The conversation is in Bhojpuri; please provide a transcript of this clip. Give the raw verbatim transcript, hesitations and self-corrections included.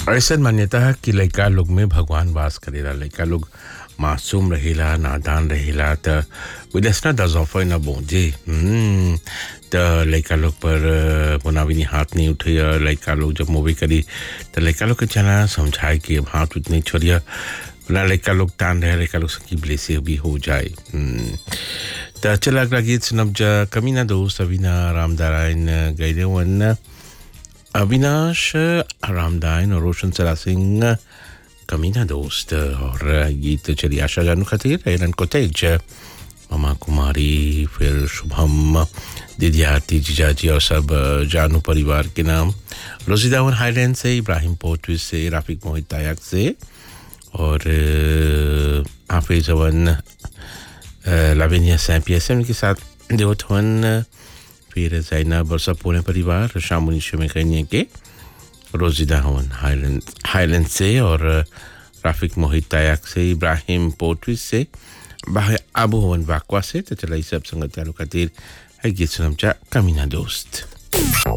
ऐसा मान्यता है कि लड़का लोग में भगवान वास करेला लड़का लोग मासूम रहेला नादान रहेला त विदसना दजोफे न बोंजे हम्म त लड़का लोग पर मुनाविनी हाथ नहीं उठे लड़का लोग जब मूवी करी त लड़का लोग के चला समझाए कि अब हाथ उतनी छोड़िया ना लड़का लोग तान रहे लड़का लोग की ब्लेसे भी हो जाए त चला अगला गीत सुनब जा कमीना दोस्त अविना रामदारायण गैले वन अविनाश रामदायन और रोशन सरा सिंह कमीना दोस्त और गीत चली आशा जानू खातिर एलन कोटेज मामा कुमारी फिर शुभम दीदी आरती जीजाजी और सब जानू परिवार के नाम रोजिदावन हाईलैंड से इब्राहिम पोर्टवी से राफिक मोहित तायक से और हाफिज अवन लाविनिया सैम्पियसम के साथ देवथवन फिर जैनब और सब पूरे परिवार शामुनी शो में कहने के रोजिदा हवन हाईलैंड हाईलैंड से और राफिक मोहित तायक से इब्राहिम पोर्टवी से बाहे आबू हवन बाकवा से तो चला सब संगत चालू खातिर है गीत सुनम चा कमीना दोस्त